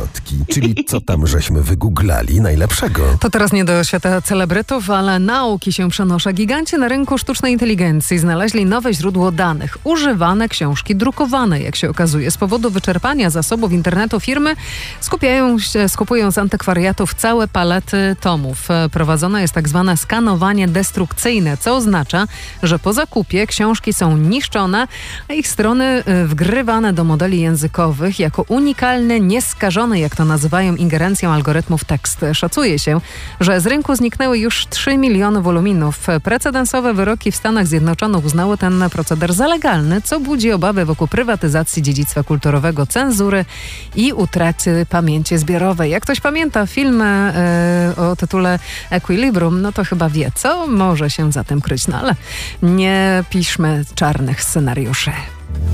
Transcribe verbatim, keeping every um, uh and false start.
plotki, czyli co tam żeśmy wygooglali najlepszego. To teraz nie do świata celebrytów, ale nauki się przenoszę. Giganci na rynku sztucznej inteligencji znaleźli nowe źródło danych. Używane książki drukowane, jak się okazuje. Z powodu wyczerpania zasobów internetu firmy skupiają się, skupują z antykwariatów całe palety tomów. Prowadzone jest tak zwane skanowanie destrukcyjne, co oznacza, że po zakupie książki są niszczone, a ich strony wgrywane do modeli językowych jako unikalny, nieskażony, jak to nazywają, ingerencją algorytmów tekst. Szacuje się, że z rynku zniknęły już trzy miliony woluminów. Precedensowe wyroki w Stanach Zjednoczonych uznały ten proceder za legalny, co budzi obawy wokół prywatyzacji dziedzictwa kulturowego, cenzury i utraty pamięci zbiorowej. Jak ktoś pamięta film e, o tytule Equilibrium, no to chyba wie, co może się za tym kryć. No ale nie piszmy czarnych scenariuszy.